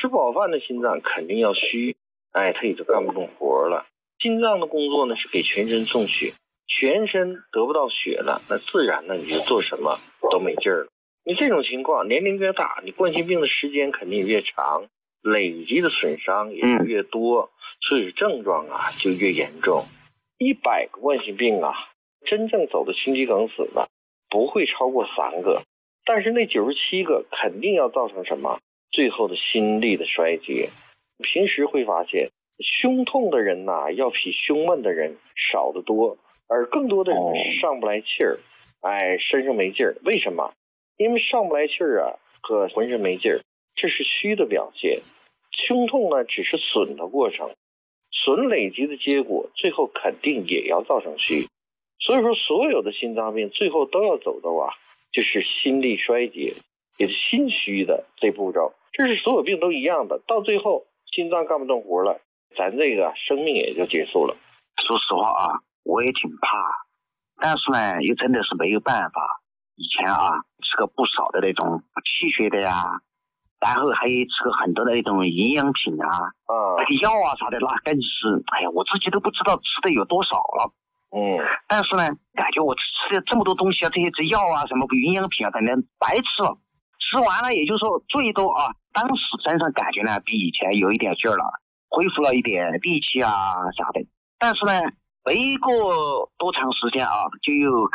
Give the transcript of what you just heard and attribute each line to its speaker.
Speaker 1: 吃不饱饭的心脏肯定要虚，它也就干不动活了。心脏的工作呢是给全身送血，全身得不到血了，那自然呢你就做什么都没劲儿了。你这种情况年龄越大，你冠心病的时间肯定越长，累积的损伤也就越多，所以症状就越严重。100个冠心病真正走的心肌梗死的不会超过3个，但是那97个肯定要造成什么？最后的心力的衰竭。平时会发现胸痛的人要比胸闷的人少得多，而更多的人上不来气儿，身上没劲儿。为什么？因为上不来气儿和浑身没劲儿，这是虚的表现。胸痛呢只是损的过程，损累积的结果最后肯定也要造成虚。所以说所有的心脏病最后都要走到就是心力衰竭，也是心虚的这步骤。这是所有病都一样的，到最后心脏干不动活了，咱这个生命也就结束了。
Speaker 2: 说实话我也挺怕，但是呢又真的是没有办法。以前吃个不少的那种补气血的呀，然后还吃个很多的那种营养品那个药啥的，那更是我自己都不知道吃的有多少了。但是呢感觉我吃了这么多东西这些药什么营养品等等白吃了，吃完了也就是说最多当时身上感觉呢比以前有一点劲儿了，恢复了一点力气啥的。但是呢没过多长时间就又